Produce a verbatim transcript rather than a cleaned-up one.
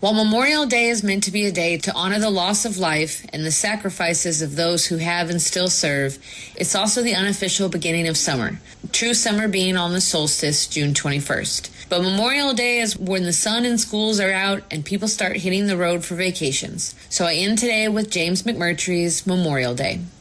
While Memorial Day is meant to be a day to honor the loss of life and the sacrifices of those who have and still serve, it's also the unofficial beginning of summer, true summer being on the solstice, June twenty-first. But Memorial Day is when the sun and schools are out and people start hitting the road for vacations. So I end today with James McMurtry's Memorial Day.